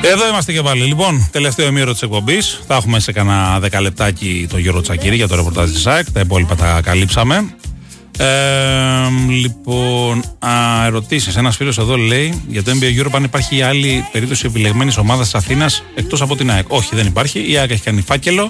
Εδώ είμαστε και πάλι. Λοιπόν, τελευταίο ημίωρο της εκπομπής. Θα έχουμε σε κανένα 10 λεπτάκι τον Γιώργο Τσακίρη για το ρεπορτάζ της ΑΕΚ. Τα υπόλοιπα τα καλύψαμε. Λοιπόν, ερωτήσεις. Ένας φίλος εδώ λέει για το NBA Europe αν υπάρχει άλλη περίπτωση επιλεγμένης ομάδας της Αθήνας εκτός από την ΑΕΚ. Όχι, δεν υπάρχει. Η ΑΕΚ έχει κάνει φάκελο.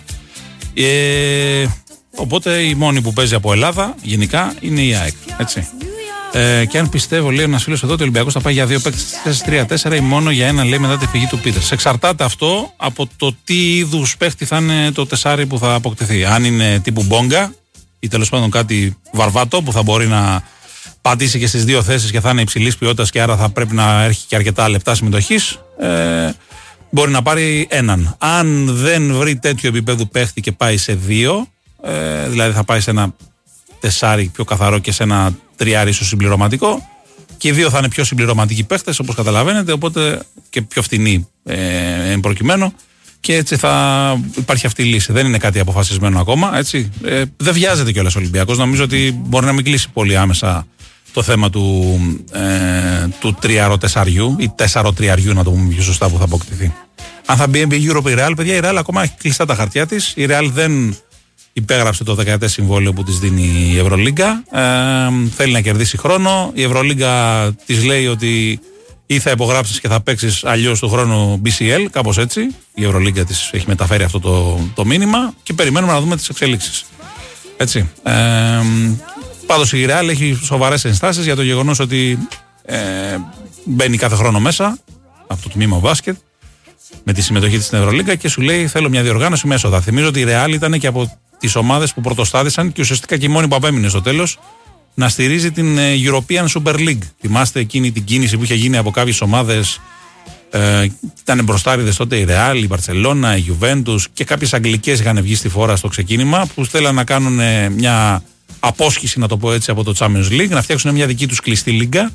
Οπότε η μόνη που παίζει από Ελλάδα γενικά είναι η ΑΕΚ. Έτσι. Και αν πιστεύω, λέει ένας φίλος εδώ, ότι ο Ολυμπιακός θα πάει για 2 παίκτες 4-3-4 ή μόνο για ένα, λέει, μετά τη φυγή του Πίτερς. Εξαρτάται αυτό από το τι είδους παίκτη θα είναι το τεσάρι που θα αποκτηθεί. Αν είναι τύπου Μπόγκα ή τέλος πάντων κάτι βαρβάτο που θα μπορεί να πατήσει και στις δύο θέσεις και θα είναι υψηλής ποιότητας και άρα θα πρέπει να έχει και αρκετά λεπτά συμμετοχής, μπορεί να πάρει έναν. Αν δεν βρει τέτοιο επίπεδο παίκτη και πάει σε 2, δηλαδή θα πάει σε ένα τεσάρι πιο καθαρό και σε ένα τριάρι ίσως συμπληρωματικό, και οι δύο θα είναι πιο συμπληρωματικοί παίχτες όπως καταλαβαίνετε, οπότε και πιο φτηνοί προκειμένου, και έτσι θα υπάρχει αυτή η λύση. Δεν είναι κάτι αποφασισμένο ακόμα, έτσι. Δεν βιάζεται κιόλας ο Ολυμπιακός. Νομίζω ότι μπορεί να μην κλείσει πολύ άμεσα το θέμα του τριάρο-τεσσαριού ή 4-3, να το πούμε πιο σωστά, που θα αποκτηθεί. Αν θα μπει NBA Europe η Real, παιδιά, η Real ακόμα έχει κλειστά τα χαρτιά της. Η Real δεν υπέγραψε το 10ετές συμβόλαιο που της δίνει η Ευρωλίγκα. Θέλει να κερδίσει χρόνο. Η Ευρωλίγκα της λέει ότι ή θα υπογράψεις και θα παίξεις αλλιώς του χρόνου BCL, κάπως έτσι. Η Ευρωλίγκα της έχει μεταφέρει αυτό το μήνυμα και περιμένουμε να δούμε τις εξελίξεις. Έτσι. Πάντως η Real έχει σοβαρές ενστάσεις για το γεγονός ότι μπαίνει κάθε χρόνο μέσα από το τμήμα μπάσκετ με τη συμμετοχή της στην Ευρωλίγκα και σου λέει: θέλω μια διοργάνωση με έσοδα. Θυμίζω ότι η Real ήταν και από τις ομάδες που πρωτοστάτησαν και ουσιαστικά και η μόνη που απέμεινε στο τέλος να στηρίζει την European Super League. Θυμάστε εκείνη την κίνηση που είχε γίνει από κάποιες ομάδες, ήταν μπροστάριδες τότε η Real, η Barcelona, η Juventus και κάποιες αγγλικές είχαν βγει στη φόρα στο ξεκίνημα, που θέλαν να κάνουν μια απόσχηση, να το πω έτσι, από το Champions League, να φτιάξουν μια δική τους κλειστή λίγκα,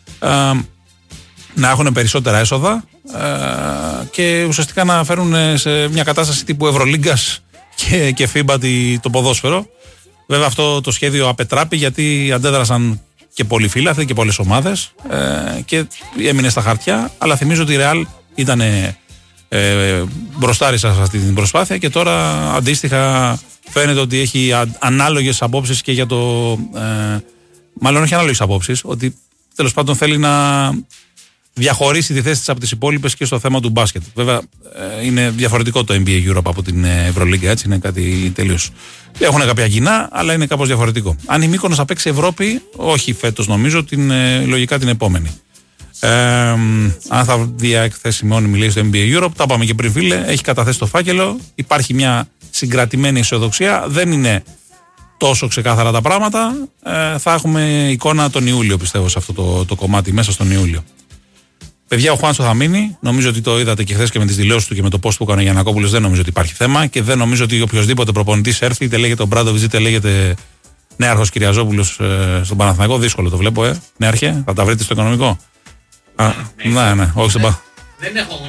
να έχουν περισσότερα έσοδα και ουσιαστικά να φέρουν σε μια κατάσταση τύπου Ευρωλίγκας και FIBA το ποδόσφαιρο. Βέβαια αυτό το σχέδιο απετράπη γιατί αντέδρασαν και πολλοί φίλαθλοι και πολλές ομάδες και έμεινε στα χαρτιά, αλλά θυμίζω ότι η Real ήταν μπροστάρισα σε αυτή την προσπάθεια και τώρα αντίστοιχα φαίνεται ότι έχει ανάλογες απόψεις και για το μάλλον όχι ανάλογες απόψεις, ότι τέλος πάντων θέλει να διαχωρίσει τη θέση της από τις υπόλοιπες και στο θέμα του μπάσκετ. Βέβαια είναι διαφορετικό το NBA Europe από την Ευρωλίγκα, έτσι, είναι κάτι τελείως. Έχουν κάποια κοινά, αλλά είναι κάπως διαφορετικό. Αν η Μύκονος θα παίξει Ευρώπη, όχι φέτος νομίζω, λογικά την επόμενη. Αν θα δει έκθεση μόνιμη, λέει, στο NBA Europe, τα πάμε και πριν, φίλε, έχει καταθέσει το φάκελο, υπάρχει μια συγκρατημένη αισιοδοξία, δεν είναι τόσο ξεκάθαρα τα πράγματα, θα έχουμε εικόνα τον Ιούλιο, πιστεύω, σε αυτό το κομμάτι, μέσα στον Ιούλιο. Παιδιά, ο Χουάντσο θα μείνει. Νομίζω ότι το είδατε και χθες και με τις δηλώσεις του και με το post που έκανε ο Γιαννακόπουλος. Δεν νομίζω ότι υπάρχει θέμα και δεν νομίζω ότι οποιοδήποτε προπονητής έρθει, είτε λέγεται ο Μπράντοβιτς είτε λέγεται νέαρχος Κυριαζόπουλος στον Παναθηναϊκό. Δύσκολο το βλέπω, νέαρχε. Θα τα βρείτε στο οικονομικό. Ναι, όχι στον Παναθηναϊκό.